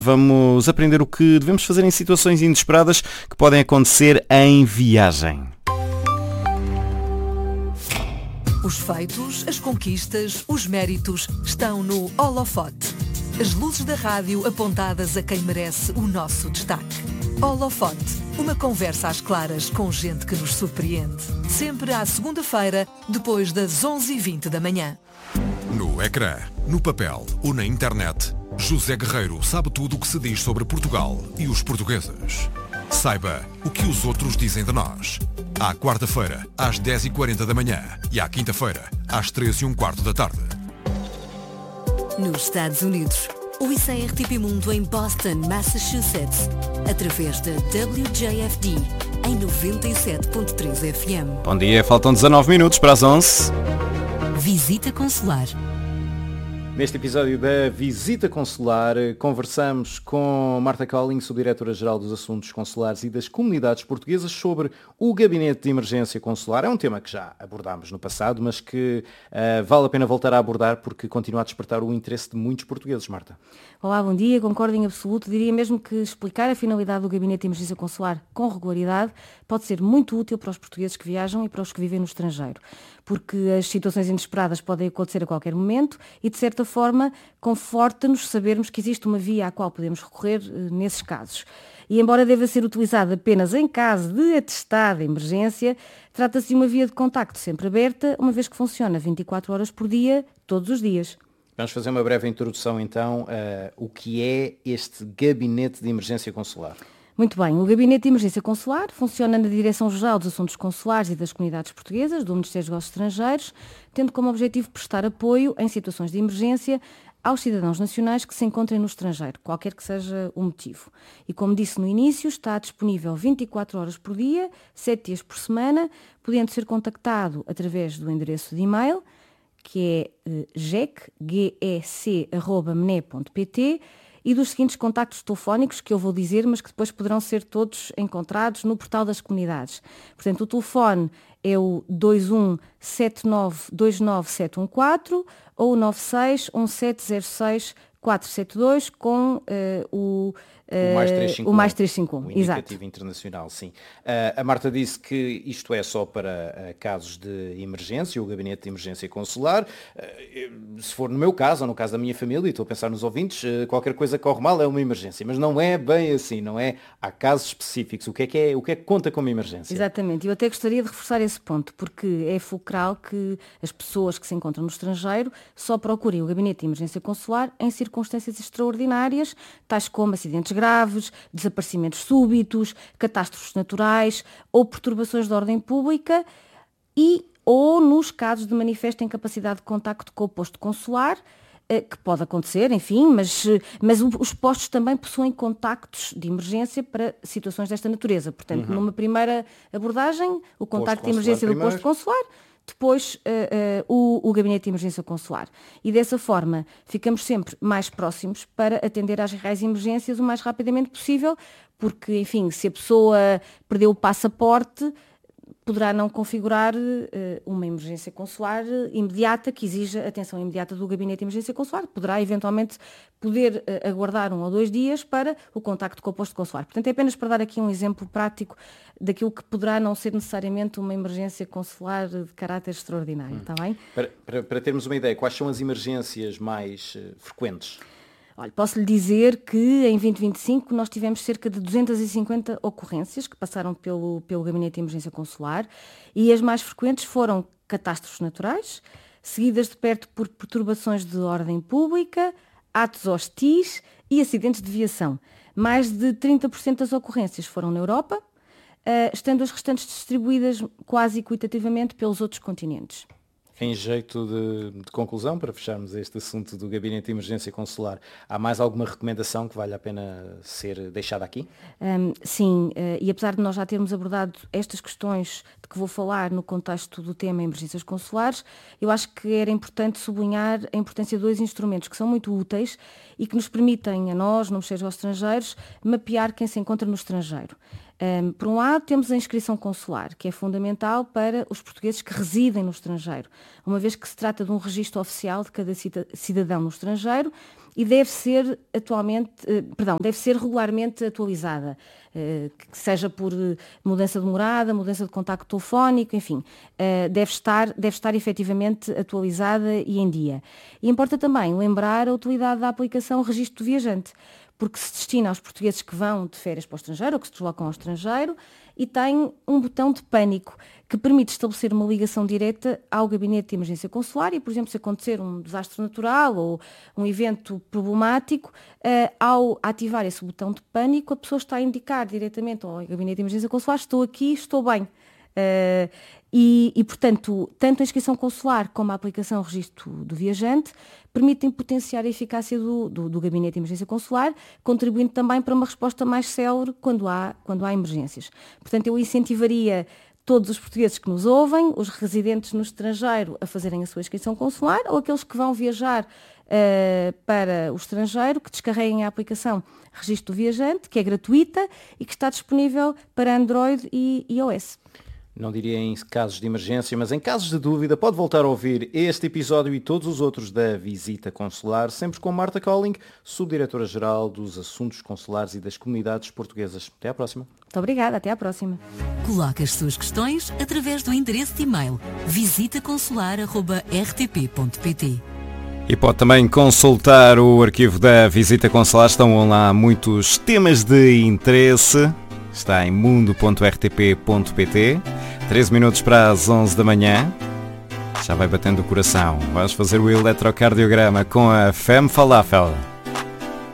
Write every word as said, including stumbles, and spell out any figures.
Vamos aprender o que devemos fazer em situações inesperadas que podem acontecer em viagem. Os feitos, as conquistas, os méritos estão no holofote. As luzes da rádio apontadas a quem merece o nosso destaque. Holofote, uma conversa às claras com gente que nos surpreende. Sempre à segunda-feira, depois das onze e vinte da manhã. No ecrã, no papel ou na internet, José Guerreiro sabe tudo o que se diz sobre Portugal e os portugueses. Saiba o que os outros dizem de nós. À quarta-feira, às dez e quarenta da manhã e à quinta-feira, às treze e um quarto da tarde. Nos Estados Unidos, ouça a R T P Mundo em Boston, Massachusetts, através da W J F D, em noventa e sete ponto três F M. Bom dia, faltam dezanove minutos para as onze. Visita Consular. Neste episódio da Visita Consular, conversamos com Marta Collins, subdiretora-geral dos Assuntos Consulares e das Comunidades Portuguesas, sobre o Gabinete de Emergência Consular. É um tema que já abordámos no passado, mas que uh, vale a pena voltar a abordar porque continua a despertar o interesse de muitos portugueses, Marta. Olá, bom dia, concordo em absoluto. Diria mesmo que explicar a finalidade do Gabinete de Emergência Consular com regularidade pode ser muito útil para os portugueses que viajam e para os que vivem no estrangeiro, porque as situações inesperadas podem acontecer a qualquer momento e, de certa forma, conforta-nos sabermos que existe uma via à qual podemos recorrer uh, nesses casos. E embora deva ser utilizada apenas em caso de atestado de emergência, trata-se de uma via de contacto sempre aberta, uma vez que funciona vinte e quatro horas por dia, todos os dias. Vamos fazer uma breve introdução então a uh, o que é este Gabinete de Emergência Consular. Muito bem, o Gabinete de Emergência Consular funciona na Direção-Geral dos Assuntos Consulares e das Comunidades Portuguesas, do Ministério dos Negócios Estrangeiros, tendo como objetivo prestar apoio em situações de emergência aos cidadãos nacionais que se encontrem no estrangeiro, qualquer que seja o motivo. E como disse no início, está disponível vinte e quatro horas por dia, sete dias por semana, podendo ser contactado através do endereço de e-mail, que é uh, gec, gec, arroba mene ponto pt, e dos seguintes contactos telefónicos que eu vou dizer, mas que depois poderão ser todos encontrados no portal das comunidades. Portanto, o telefone é o dois um sete nove dois nove sete um quatro ou o nove seis um sete zero seis quatro sete dois com uh, o... O mais trezentos e cinquenta e um. O mais trezentos e cinquenta e um, o exato. indicativo internacional, sim. Uh, a Marta disse que isto é só para uh, casos de emergência, o Gabinete de Emergência Consular. Uh, se for no meu caso, ou no caso da minha família, e estou a pensar nos ouvintes, uh, qualquer coisa que corre mal é uma emergência. Mas não é bem assim, não é? Há casos específicos. O que é que, é, o que, é que conta como emergência? Exatamente. Eu até gostaria de reforçar esse ponto, porque é fulcral que as pessoas que se encontram no estrangeiro só procurem o Gabinete de Emergência Consular em circunstâncias extraordinárias, tais como acidentes graves, desaparecimentos súbitos, catástrofes naturais ou perturbações de ordem pública e ou nos casos de manifesta incapacidade de contacto com o posto consular, que pode acontecer, enfim, mas, mas os postos também possuem contactos de emergência para situações desta natureza. Portanto, uhum. numa primeira abordagem, o contacto de emergência do posto consular, depois uh, uh, o, o Gabinete de Emergência Consular. E dessa forma ficamos sempre mais próximos para atender às reais emergências o mais rapidamente possível, porque, enfim, se a pessoa perdeu o passaporte, poderá não configurar uh, uma emergência consular imediata que exija atenção imediata do Gabinete de Emergência Consular. Poderá eventualmente poder uh, aguardar um ou dois dias para o contacto com o posto consular. Portanto, é apenas para dar aqui um exemplo prático daquilo que poderá não ser necessariamente uma emergência consular de caráter extraordinário. Hum. Está bem? Para, para, para termos uma ideia, quais são as emergências mais uh, frequentes? Olha, posso-lhe dizer que em vinte e vinte e cinco nós tivemos cerca de duzentas e cinquenta ocorrências que passaram pelo, pelo Gabinete de Emergência Consular e as mais frequentes foram catástrofes naturais, seguidas de perto por perturbações de ordem pública, atos hostis e acidentes de viação. Mais de trinta por cento das ocorrências foram na Europa, estando as restantes distribuídas quase equitativamente pelos outros continentes. Em jeito de, de conclusão, para fecharmos este assunto do Gabinete de Emergência Consular, há mais alguma recomendação que vale a pena ser deixada aqui? Um, sim, uh, e apesar de nós já termos abordado estas questões de que vou falar no contexto do tema emergências consulares, eu acho que era importante sublinhar a importância de dois instrumentos que são muito úteis e que nos permitem, a nós, no Ministério dos Estrangeiros, mapear quem se encontra no estrangeiro. Um, por um lado, temos a inscrição consular, que é fundamental para os portugueses que residem no estrangeiro, uma vez que se trata de um registro oficial de cada cidadão no estrangeiro e deve ser atualmente, perdão, deve ser regularmente atualizada, que seja por mudança de morada, mudança de contacto telefónico, enfim, deve estar, deve estar efetivamente atualizada e em dia. E importa também lembrar a utilidade da aplicação Registro do Viajante, porque se destina aos portugueses que vão de férias para o estrangeiro ou que se deslocam ao estrangeiro, e tem um botão de pânico que permite estabelecer uma ligação direta ao gabinete de emergência consular e, por exemplo, se acontecer um desastre natural ou um evento problemático, uh, ao ativar esse botão de pânico, a pessoa está a indicar diretamente ao gabinete de emergência consular: estou aqui, estou bem. Uh, e, e, portanto, tanto a inscrição consular como a aplicação Registro do Viajante permitem potenciar a eficácia do, do, do gabinete de emergência consular, contribuindo também para uma resposta mais célere quando há, quando há emergências. Portanto, eu incentivaria todos os portugueses que nos ouvem, os residentes no estrangeiro, a fazerem a sua inscrição consular, ou aqueles que vão viajar uh, para o estrangeiro, que descarreguem a aplicação Registro do Viajante, que é gratuita e que está disponível para Android e iOS. Não diria em casos de emergência, mas em casos de dúvida, pode voltar a ouvir este episódio e todos os outros da Visita Consular, sempre com Marta Colling, Subdiretora-Geral dos Assuntos Consulares e das Comunidades Portuguesas. Até à próxima. Muito obrigada, até à próxima. Coloque as suas questões através do endereço de e-mail visita consular arroba r t p ponto p t. E pode também consultar o arquivo da Visita Consular, estão lá muitos temas de interesse. Está em mundo ponto r t p ponto p t. treze minutos para as onze da manhã. Já vai batendo o coração. Vamos fazer o eletrocardiograma com a Femme Falafel.